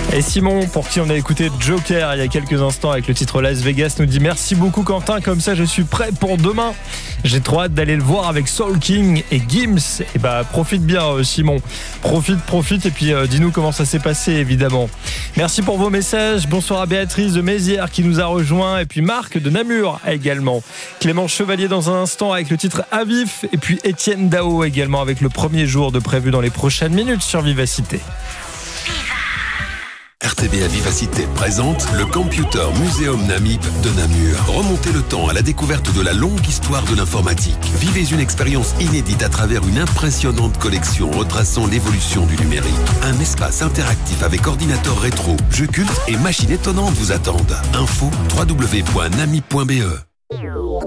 Et Simon, pour qui on a écouté Joker il y a quelques instants avec le titre Las Vegas, nous dit merci beaucoup Quentin, comme ça je suis prêt pour demain. J'ai trop hâte d'aller le voir avec Soul King et Gims. Et profite bien Simon, profite et puis dis-nous comment ça s'est passé évidemment. Merci pour vos messages. Bonsoir à Béatrice de Mézières qui nous a rejoint et puis Marc de Namur également. Clément Chevalier dans un instant avec le titre Avif et puis Étienne Dao également avec le premier jour de prévu dans les prochaines minutes sur Vivacité. RTBA Vivacité présente le Computer Museum Namib de Namur. Remontez le temps à la découverte de la longue histoire de l'informatique. Vivez une expérience inédite à travers une impressionnante collection retraçant l'évolution du numérique. Un espace interactif avec ordinateur rétro, jeux cultes et machines étonnantes vous attendent. Info www.namib.be.